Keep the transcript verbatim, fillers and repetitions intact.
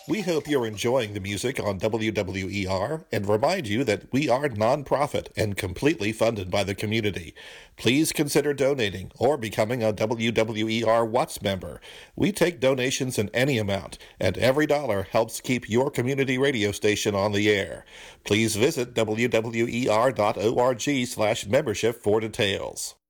We hope you're enjoying the music on W W E R and remind you that we are nonprofit and completely funded by the community. Please consider donating or becoming a W W E R Watts member. We take donations in any amount, and every dollar helps keep your community radio station on the air. Please visit W W E R dot org slash membership for details.